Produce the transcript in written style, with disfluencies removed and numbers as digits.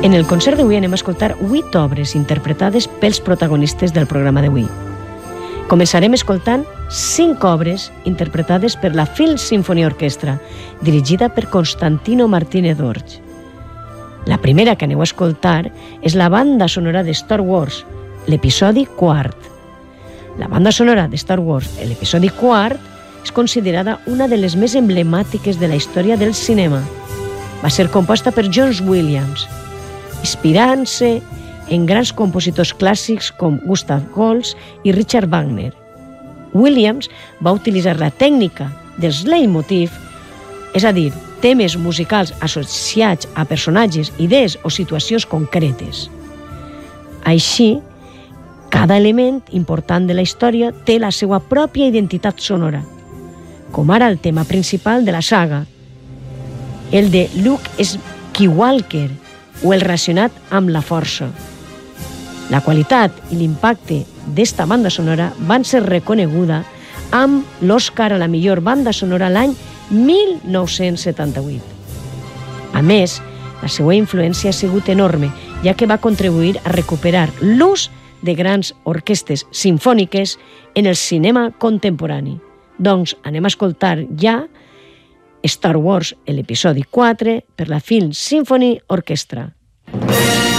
En el concert d'avui anem a escoltar 8 obres interpretades pels protagonistes del programa d'avui. Començarem escoltant 5 obres interpretades per la Film Symphony Orchestra, dirigida per Constantino Martínez Orch. La primera que aneu a escoltar és la banda sonora de Star Wars, l'episodi 4. La banda sonora de Star Wars, l'episodi 4, és considerada una de les més emblemàtiques de la història del cinema. Va ser composta per John Williams, inspirant-se en grans compositors clàssics com Gustav Holst i Richard Wagner. Williams va utilitzar la tècnica dels leitmotiv, és a dir, temes musicals associats a personatges, idees o situacions concretes. Així, cada element important de la història té la seva pròpia identitat sonora, com ara el tema principal de la saga, el de Luke Skywalker o el relacionat amb la força. La qualitat i l'impacte d'esta banda sonora van ser reconeguda amb l'Oscar a la millor banda sonora l'any 1978. A més, la seva influència ha sigut enorme, ja que va contribuir a recuperar l'ús de grans orquestres simfòniques en el cinema contemporani. Doncs anem a escoltar ja Star Wars, l'episodi 4, per la Film Symphony Orchestra.